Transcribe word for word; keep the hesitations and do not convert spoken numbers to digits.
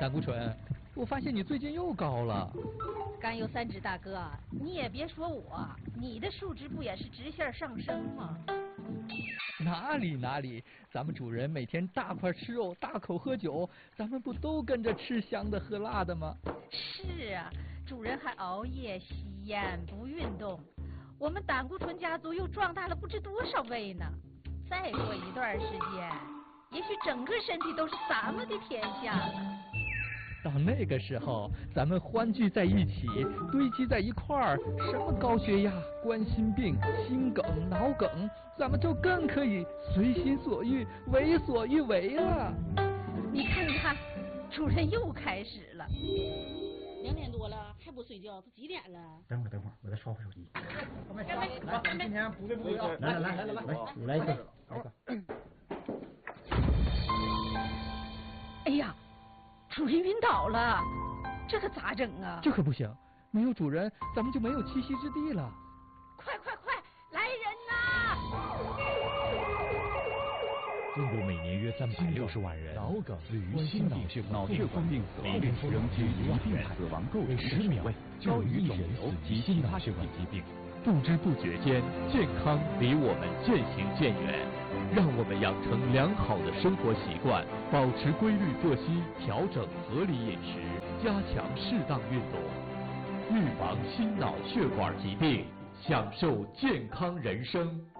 胆固醇，我发现你最近又高了。 甘油三酯大哥，你也别说我，你的数值不也是直线上升吗？ 哪里哪里，咱们主人每天大块吃肉，大口喝酒，咱们不都跟着吃香的喝辣的吗？ 是啊，主人还熬夜吸烟不运动，我们胆固醇家族又壮大了不知多少倍呢。再过一段时间，也许整个身体都是咱们的天下了。 到那个时候，咱们欢聚在一起，堆积在一块儿，什么高血压、冠心病、心梗、脑梗，咱们就更可以随心所欲、为所欲为了。 你看看，主人又开始了。 两点多了还不睡觉，都几点了？ 等会儿等会儿，我再刷会手机。 干杯！ 来，今天补对补对啊！来来来来来来，我来一个，来一个。 哎呀！主人晕倒了，这可咋整啊？ 这可不行，没有主人，咱们就没有栖息之地了。 快快快，来人呐！ 中国每年约三百六十万人脑梗、冠心脑血脑血管病死亡，每日仍近一万元死亡构成十秒就有一肿瘤及其他血管疾病。不知不觉间，健康离我们渐行渐远。让我们养成良好的生活习惯，保持规律作息，调整合理饮食，加强适当运动，预防心脑血管疾病，享受健康人生。